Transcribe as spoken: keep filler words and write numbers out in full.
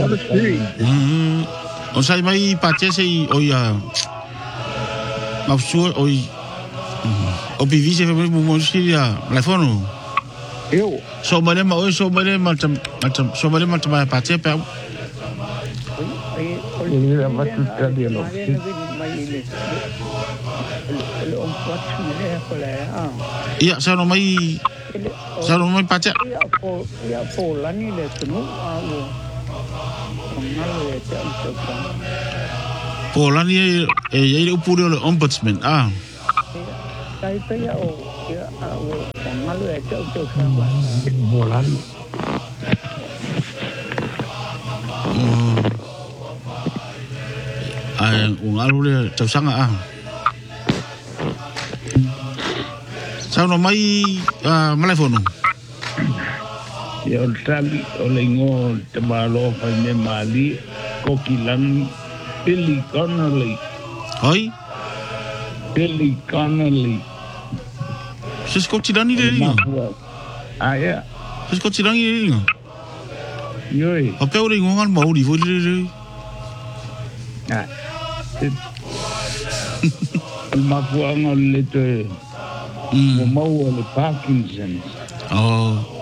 Mm. O sai mai pace sei o ia. Ma sure o o bivise fe mo mo siria la fono. Eu. So mane ma o so mane ma tam so mane ma tam pace pe. Ini la matu tadi lo. Iya, sa no mai sa no mai pace. Iya po iya po lani le tunu awo. Polani e e upuri o ombudsman ah. Kai pe ya o ya awo malu e tau tau sawa. Polani. Ai un alure tau sanga ah. Sa no mai ah telefono. Ya tali oleh ngo tebalo fa me mali kokilan Billy Connolly. Hoi? Billy Connolly. Sis kotilani de ringa. Ah ya. Sis kotilani de ringa. Yoi. O pe ore ngongal mauri foi de. Ah. El mafuanga le te. Mm. Mo mo le Parkinson. Oh.